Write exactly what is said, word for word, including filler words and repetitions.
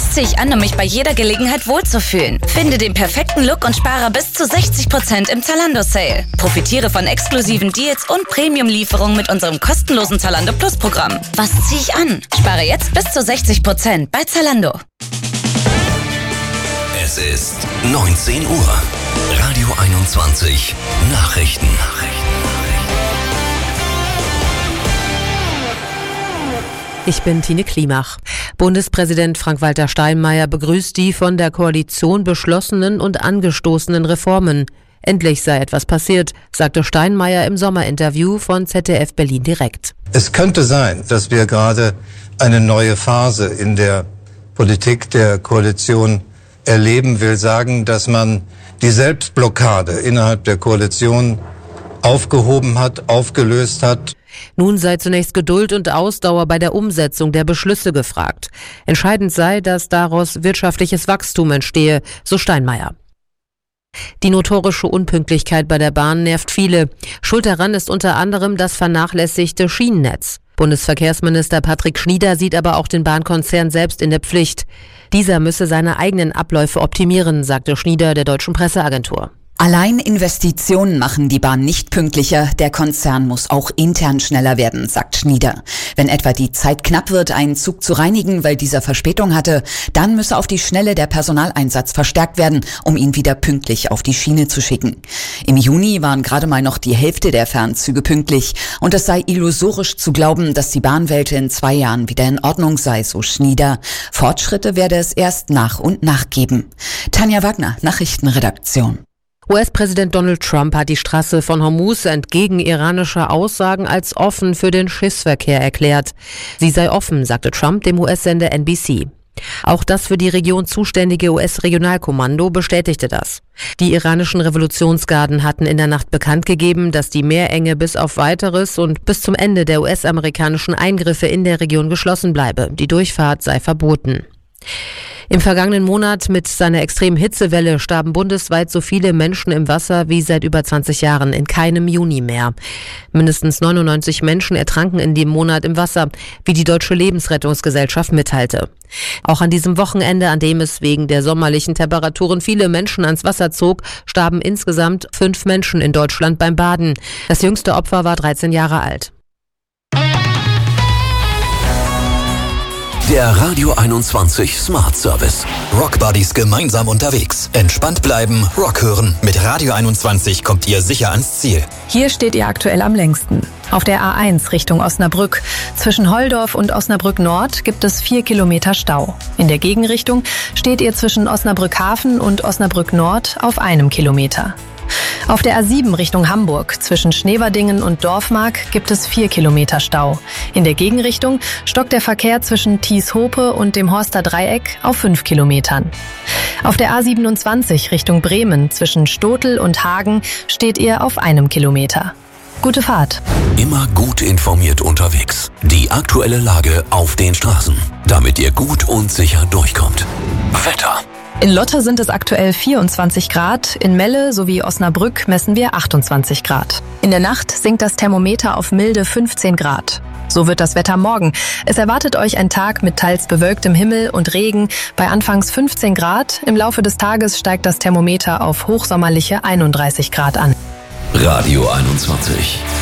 Was ziehe ich an, um mich bei jeder Gelegenheit wohlzufühlen? Finde den perfekten Look und spare bis zu sechzig Prozent im Zalando-Sale. Profitiere von exklusiven Deals und Premium-Lieferungen mit unserem kostenlosen Zalando Plus-Programm. Was ziehe ich an? Spare jetzt bis zu sechzig Prozent bei Zalando. Es ist neunzehn Uhr. Radio einundzwanzig. Nachrichten. Ich bin Tine Klimach. Bundespräsident Frank-Walter Steinmeier begrüßt die von der Koalition beschlossenen und angestoßenen Reformen. Endlich sei etwas passiert, sagte Steinmeier im Sommerinterview von Z D F Berlin direkt. Es könnte sein, dass wir gerade eine neue Phase in der Politik der Koalition erleben, will sagen, dass man die Selbstblockade innerhalb der Koalition aufgehoben hat, aufgelöst hat. Nun sei zunächst Geduld und Ausdauer bei der Umsetzung der Beschlüsse gefragt. Entscheidend sei, dass daraus wirtschaftliches Wachstum entstehe, so Steinmeier. Die notorische Unpünktlichkeit bei der Bahn nervt viele. Schuld daran ist unter anderem das vernachlässigte Schienennetz. Bundesverkehrsminister Patrick Schnieder sieht aber auch den Bahnkonzern selbst in der Pflicht. Dieser müsse seine eigenen Abläufe optimieren, sagte Schnieder der Deutschen Presseagentur. Allein Investitionen machen die Bahn nicht pünktlicher. Der Konzern muss auch intern schneller werden, sagt Schnieder. Wenn etwa die Zeit knapp wird, einen Zug zu reinigen, weil dieser Verspätung hatte, dann müsse auf die Schnelle der Personaleinsatz verstärkt werden, um ihn wieder pünktlich auf die Schiene zu schicken. Im Juni waren gerade mal noch die Hälfte der Fernzüge pünktlich. Und es sei illusorisch zu glauben, dass die Bahnwelt in zwei Jahren wieder in Ordnung sei, so Schnieder. Fortschritte werde es erst nach und nach geben. Tanja Wagner, Nachrichtenredaktion. U S-Präsident Donald Trump hat die Straße von Hormuz entgegen iranischer Aussagen als offen für den Schiffsverkehr erklärt. Sie sei offen, sagte Trump dem U S-Sender N B C. Auch das für die Region zuständige U S-Regionalkommando bestätigte das. Die iranischen Revolutionsgarden hatten in der Nacht bekannt gegeben, dass die Meerenge bis auf Weiteres und bis zum Ende der U S-amerikanischen Eingriffe in der Region geschlossen bleibe. Die Durchfahrt sei verboten. Im vergangenen Monat mit seiner extremen Hitzewelle starben bundesweit so viele Menschen im Wasser wie seit über zwanzig Jahren, in keinem Juni mehr. Mindestens neunundneunzig Menschen ertranken in dem Monat im Wasser, wie die Deutsche Lebensrettungsgesellschaft mitteilte. Auch an diesem Wochenende, an dem es wegen der sommerlichen Temperaturen viele Menschen ans Wasser zog, starben insgesamt fünf Menschen in Deutschland beim Baden. Das jüngste Opfer war dreizehn Jahre alt. Der Radio einundzwanzig Smart Service. Rock Buddies gemeinsam unterwegs. Entspannt bleiben, Rock hören. Mit Radio einundzwanzig kommt ihr sicher ans Ziel. Hier steht ihr aktuell am längsten. Auf der A eins Richtung Osnabrück. Zwischen Holdorf und Osnabrück Nord gibt es vier Kilometer Stau. In der Gegenrichtung steht ihr zwischen Osnabrück Hafen und Osnabrück Nord auf einem Kilometer. Auf der A sieben Richtung Hamburg zwischen Schneverdingen und Dorfmark gibt es vier Kilometer Stau. In der Gegenrichtung stockt der Verkehr zwischen Thies-Hope und dem Horster Dreieck auf fünf Kilometern. Auf der A siebenundzwanzig Richtung Bremen zwischen Stotel und Hagen steht ihr auf einem Kilometer. Gute Fahrt. Immer gut informiert unterwegs. Die aktuelle Lage auf den Straßen, damit ihr gut und sicher durchkommt. Wetter. In Lotte sind es aktuell vierundzwanzig Grad, in Melle sowie Osnabrück messen wir achtundzwanzig Grad. In der Nacht sinkt das Thermometer auf milde fünfzehn Grad. So wird das Wetter morgen. Es erwartet euch ein Tag mit teils bewölktem Himmel und Regen bei anfangs fünfzehn Grad. Im Laufe des Tages steigt das Thermometer auf hochsommerliche einunddreißig Grad an. Radio einundzwanzig.